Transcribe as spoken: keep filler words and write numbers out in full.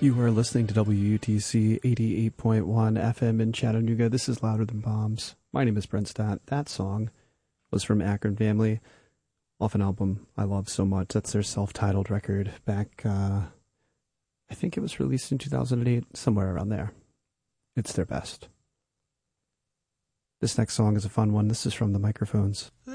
You are listening to W U T C eighty-eight point one F M in Chattanooga. This is Louder Than Bombs. My name is Brent Stott. That song was from Akron Family, off an album I love so much. That's their self-titled record back, uh, I think it was released in two thousand eight, somewhere around there. It's their best. This next song is a fun one. This is from The Microphones.